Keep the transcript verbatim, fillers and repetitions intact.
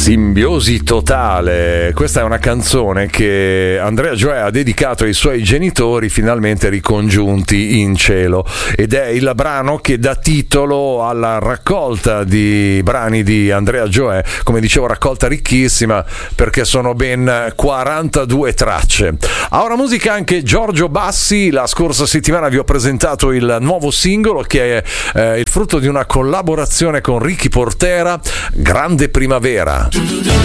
Simbiosi totale, questa è una canzone che Andrea Gioè ha dedicato ai suoi genitori finalmente ricongiunti in cielo, ed è il brano che dà titolo alla raccolta di brani di Andrea Gioè, come dicevo raccolta ricchissima perché sono ben quarantadue tracce. A ora musica anche Giorgio Bassi. La scorsa settimana vi ho presentato il nuovo singolo che è eh, il frutto di una collaborazione con Ricky Portera, Grande Primavera.